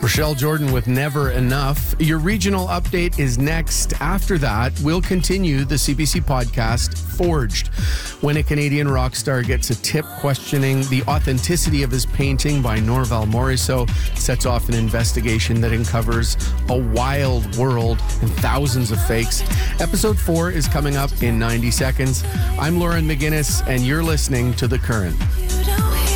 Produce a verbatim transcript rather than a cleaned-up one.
Rochelle Jordan with Never Enough. Your regional update is next. After that, we'll continue the C B C podcast Forged, when a Canadian rock star gets a tip questioning the authenticity of his painting by Norval Morrisseau, sets off an investigation that uncovers a wild world and thousands of fakes. Episode four is coming up in ninety seconds. I'm Lauren McGinnis, and you're listening to The Current.